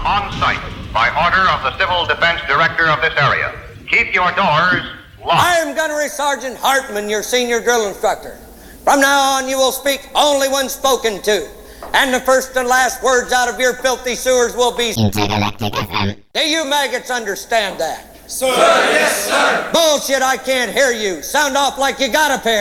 on site by order of the Civil Defense Director of this area. Keep your doors locked. I am Gunnery Sergeant Hartman, your senior drill instructor. From now on, you will speak only when spoken to. And the first and last words out of your filthy sewers will be Intergalactic FM. Do you maggots understand that? Sir, yes, sir. Bullshit, I can't hear you. Sound off like you got a pair.